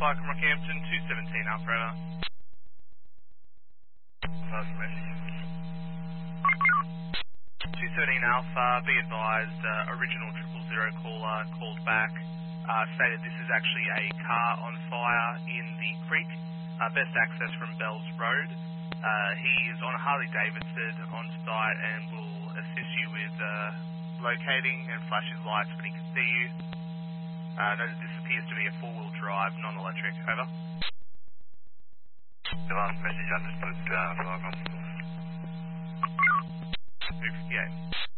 Alpha, Rockhampton, 217 Alpha, over. Last message. 217 Alpha, be advised, original 000 caller called back, stated this is actually a car on fire in the creek, best access from Bells Road. He is on a Harley Davidson on site and will assist you with locating and flash his lights when he can see you. Notice this appears to be a four-wheel drive, non-electric, over. The last message understood, 5 on. 258.